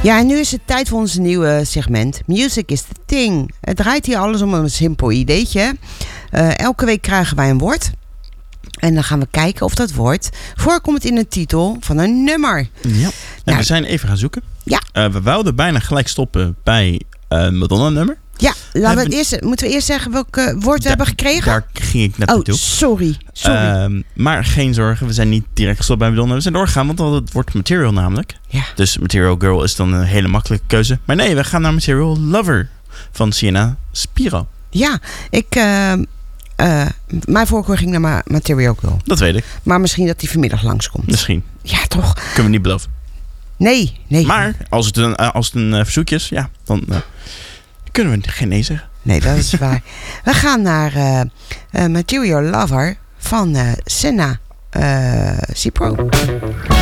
Ja, en nu is het tijd voor ons nieuwe segment. Music is the thing. Het draait hier alles om een simpel ideetje. Elke week krijgen wij een woord. En dan gaan we kijken of dat woord voorkomt in de titel van een nummer. Ja, en we zijn even gaan zoeken. Ja. We wouden bijna gelijk stoppen bij een Madonna-nummer. Ja, moeten we eerst zeggen welk woord we hebben gekregen? Daar ging ik net naartoe. Sorry. Maar geen zorgen, we zijn niet direct gestopt bij Madonna. We zijn doorgegaan, want we hadden het woord Material namelijk. Ja. Dus Material Girl is dan een hele makkelijke keuze. Maar nee, we gaan naar Material Lover van Sienna Spiro. Ja, mijn voorkeur ging naar Material Girl. Dat weet ik. Maar misschien dat die vanmiddag langskomt. Misschien. Ja, toch? Kunnen we niet beloven. Nee. Maar als het een verzoekje is, ja, dan kunnen we geen nee zeggen. Nee, dat is waar. We gaan naar Material Lover van Sienna Spiro.